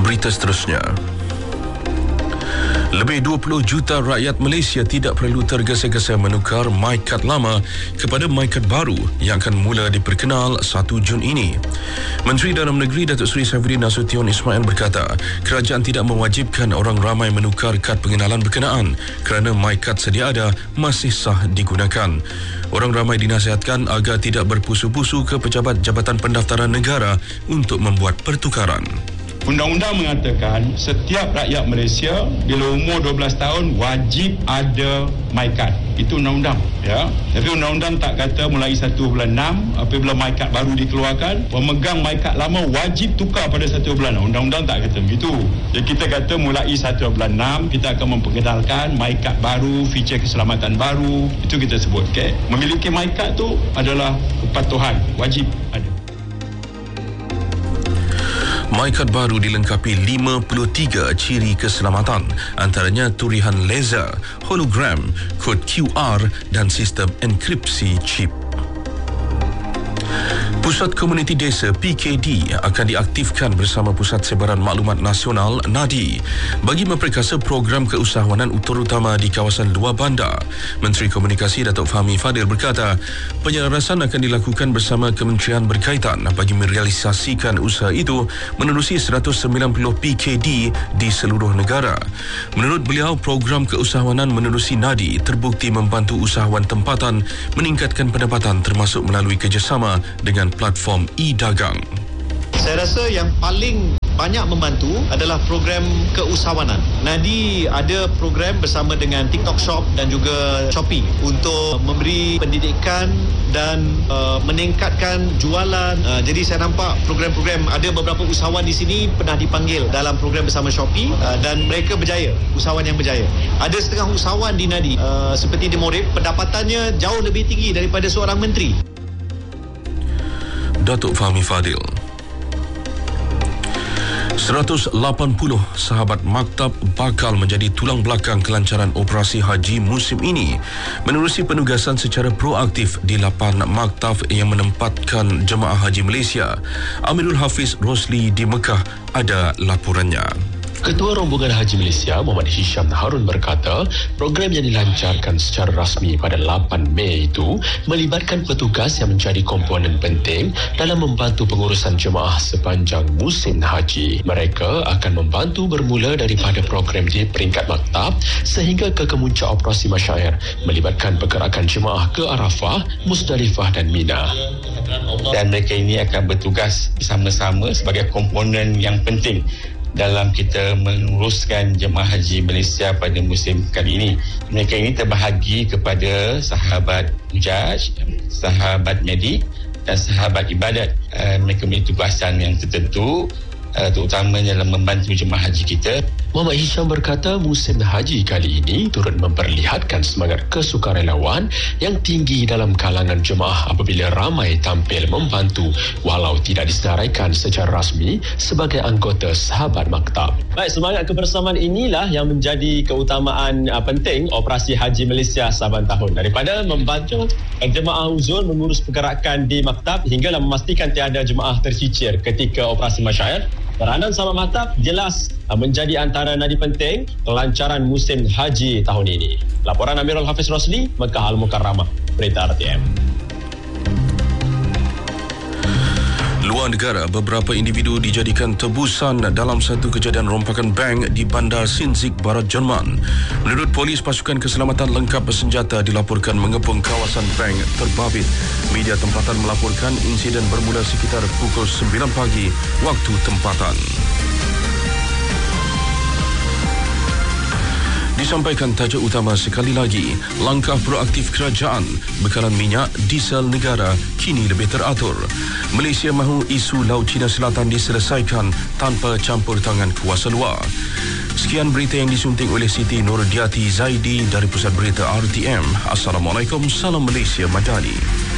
Berita seterusnya. Lebih 20 juta rakyat Malaysia tidak perlu tergesa-gesa menukar MyKad lama kepada MyKad baru yang akan mula diperkenal 1 Jun ini. Menteri Dalam Negeri Datuk Seri Saifuddin Nasution Ismail berkata, kerajaan tidak mewajibkan orang ramai menukar kad pengenalan berkenaan kerana MyKad sedia ada masih sah digunakan. Orang ramai dinasihatkan agar tidak berpusu-pusu ke pejabat Jabatan Pendaftaran Negara untuk membuat pertukaran. Undang-undang mengatakan setiap rakyat Malaysia bila umur 12 tahun wajib ada MyKad. Itu undang-undang, ya. Tapi undang-undang tak kata mulai 1 bulan 6 apabila MyKad baru dikeluarkan, pemegang MyKad lama wajib tukar pada 1 bulan 6. Undang-undang tak kata begitu. Jadi kita kata mulai 1 bulan 6 kita akan memperkenalkan MyKad baru, feature keselamatan baru. Itu kita sebut, okey. Memiliki MyKad tu adalah kepatuhan, wajib ada. MyKad baru dilengkapi 53 ciri keselamatan, antaranya turihan laser, hologram, kod QR dan sistem enkripsi chip. Pusat Komuniti Desa PKD akan diaktifkan bersama Pusat Sebaran Maklumat Nasional NADI bagi memperkasa program keusahawanan terutama di kawasan luar bandar. Menteri Komunikasi Datuk Fahmi Fadil berkata, penyelarasan akan dilakukan bersama kementerian berkaitan bagi merealisasikan usaha itu menerusi 190 PKD di seluruh negara. Menurut beliau, program keusahawanan menerusi NADI terbukti membantu usahawan tempatan meningkatkan pendapatan termasuk melalui kerjasama dengan platform e-dagang. Saya rasa yang paling banyak membantu adalah program keusahawanan. NADI ada program bersama dengan TikTok Shop dan juga Shopee untuk memberi pendidikan dan meningkatkan jualan. Jadi saya nampak program-program, ada beberapa usahawan di sini pernah dipanggil dalam program bersama Shopee dan mereka berjaya, usahawan yang berjaya. Ada setengah usahawan di NADI seperti di Morib, pendapatannya jauh lebih tinggi daripada seorang menteri. Datuk Fahmi Fadil. 180 sahabat maktab bakal menjadi tulang belakang kelancaran operasi haji musim ini menerusi penugasan secara proaktif di 8 maktab yang menempatkan jemaah haji Malaysia. Amirul Hafiz Rosli di Mekah ada laporannya. Ketua Rombongan Haji Malaysia Muhammad Hisham Harun berkata, program yang dilancarkan secara rasmi pada 8 Mei itu melibatkan petugas yang menjadi komponen penting dalam membantu pengurusan jemaah sepanjang musim haji. Mereka akan membantu bermula daripada program di peringkat maktab sehingga ke kemuncak operasi masyair, melibatkan pergerakan jemaah ke Arafah, Musdalifah dan Mina. Dan mereka ini akan bertugas bersama-sama sebagai komponen yang penting dalam kita menguruskan jemaah haji Malaysia pada musim kali ini. Mereka ini terbahagi kepada sahabat hujaj, sahabat medik dan sahabat ibadat. Mereka memiliki tugasan yang tertentu, terutamanya dalam membantu jemaah haji kita. Muhammad Hisham berkata musim haji kali ini turut memperlihatkan semangat kesukarelawan yang tinggi dalam kalangan jemaah apabila ramai tampil membantu walau tidak disenaraikan secara rasmi sebagai anggota sahabat maktab. Baik, semangat kebersamaan inilah yang menjadi keutamaan penting operasi haji Malaysia saban tahun. Daripada membantu jemaah uzur mengurus pergerakan di maktab hinggalah memastikan tiada jemaah tercicir ketika operasi masyair. Peranan sahabat maktab jelas menjadi antara nadi penting kelancaran musim haji tahun ini. Laporan Amirul Hafiz Rosli, Mekah Al-Mukarramah, Berita RTM. Luar negara, beberapa individu dijadikan tebusan dalam satu kejadian rompakan bank di Bandar Sinzik, Barat Jerman. Menurut polis, pasukan keselamatan lengkap bersenjata dilaporkan mengepung kawasan bank terbabit. Media tempatan melaporkan insiden bermula sekitar pukul 9 pagi waktu tempatan. Disampaikan tajuk utama sekali lagi, langkah proaktif kerajaan, bekalan minyak diesel negara kini lebih teratur. Malaysia mahu isu Laut Cina Selatan diselesaikan tanpa campur tangan kuasa luar. Sekian berita yang disunting oleh Siti Nurdiati Zaidi dari Pusat Berita RTM. Assalamualaikum, salam Malaysia Madani.